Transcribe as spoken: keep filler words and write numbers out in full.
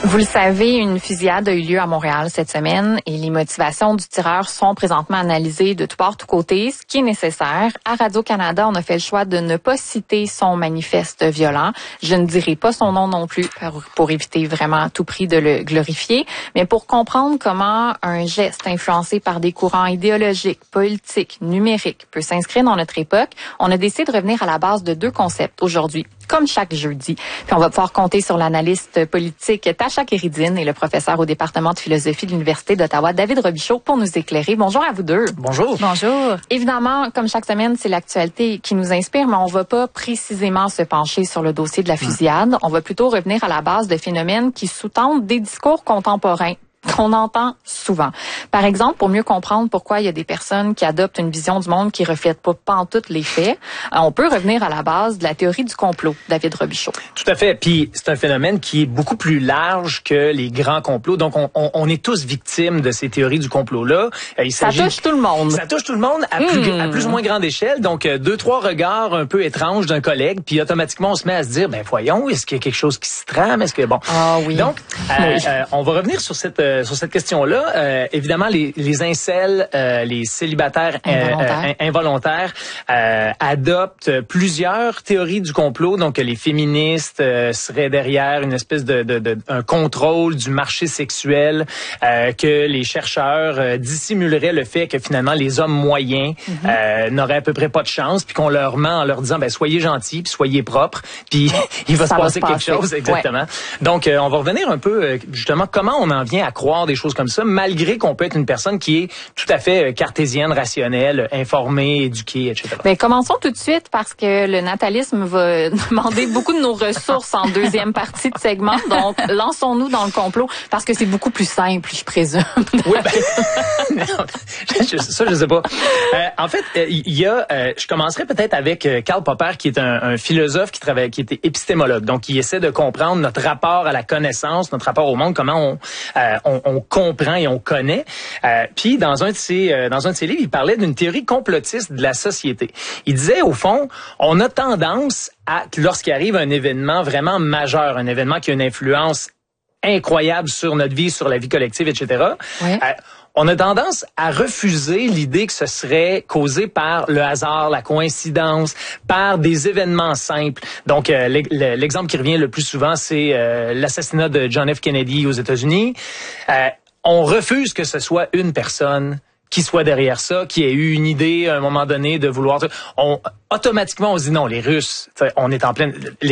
Vous le savez, une fusillade a eu lieu à Montréal cette semaine et les motivations du tireur sont présentement analysées de tous bords, tous côtés, ce qui est nécessaire. À Radio-Canada, on a fait le choix de ne pas citer son manifeste violent. Je ne dirai pas son nom non plus pour, pour éviter vraiment à tout prix de le glorifier, mais pour comprendre comment un geste influencé par des courants idéologiques, politiques, numériques peut s'inscrire dans notre époque, on a décidé de revenir à la base de deux concepts aujourd'hui, comme chaque jeudi. Puis on va pouvoir compter sur l'analyste politique Tasha Kéridine et le professeur au département de philosophie de l'Université d'Ottawa, David Robichaud, pour nous éclairer. Bonjour à vous deux. Bonjour. Bonjour. Évidemment, comme chaque semaine, c'est l'actualité qui nous inspire, mais on va pas précisément se pencher sur le dossier de la fusillade. Mmh. On va plutôt revenir à la base de phénomènes qui sous-tendent des discours contemporains qu'on entend souvent. Par exemple, pour mieux comprendre pourquoi il y a des personnes qui adoptent une vision du monde qui reflète pas pantoute les faits, on peut revenir à la base de la théorie du complot, David Robichaud. Tout à fait. Puis c'est un phénomène qui est beaucoup plus large que les grands complots. Donc on, on, on est tous victimes de ces théories du complot-là. Il ça touche tout le monde. Ça touche tout le monde à, mmh. plus, à plus ou moins grande échelle. Donc deux, trois regards un peu étranges d'un collègue, puis automatiquement on se met à se dire, ben voyons, est-ce qu'il y a quelque chose qui se trame? Est-ce que bon. Ah oui. Donc euh, oui. Euh, on va revenir sur cette euh, sur cette question-là. Euh, évidemment, les, les incels, euh, les célibataires involontaires, euh, euh, involontaires euh, adoptent plusieurs théories du complot. Donc, les féministes euh, seraient derrière une espèce de, de, de un contrôle du marché sexuel, euh, que les chercheurs euh, dissimuleraient le fait que finalement les hommes moyens mm-hmm. euh, n'auraient à peu près pas de chance, puis qu'on leur ment en leur disant ben soyez gentils, puis soyez propres, puis il va Ça se va passer se quelque passer. chose exactement. Ouais. Donc, euh, on va revenir un peu euh, justement comment on en vient à croire des choses comme ça, malgré qu'on peut être une personne qui est tout à fait cartésienne, rationnelle, informée, éduquée, et cetera. Mais commençons tout de suite parce que le natalisme va demander beaucoup de nos ressources en deuxième partie de segment. Donc, lançons-nous dans le complot parce que c'est beaucoup plus simple, je présume. Oui, ben, non, je, ça, je sais pas. Euh, en fait, il y a, euh, je commencerai peut-être avec Karl Popper, qui est un, un philosophe qui travaille, qui était épistémologue. Donc, il essaie de comprendre notre rapport à la connaissance, notre rapport au monde, comment on, euh, on, on comprend et on connaît. Euh, puis dans un de ses euh, dans un de ses livres, il parlait d'une théorie complotiste de la société. Il disait au fond, on a tendance à, lorsqu'il arrive un événement vraiment majeur, un événement qui a une influence incroyable sur notre vie, sur la vie collective, et cetera. Oui. Euh, on a tendance à refuser l'idée que ce serait causé par le hasard, la coïncidence, par des événements simples. Donc, euh, l'exemple qui revient le plus souvent, c'est euh, l'assassinat de John F. Kennedy aux États-Unis. Euh, on refuse que ce soit une personne qui soit derrière ça, qui ait eu une idée à un moment donné de vouloir... On, automatiquement, on se dit non, les Russes, on est en pleine...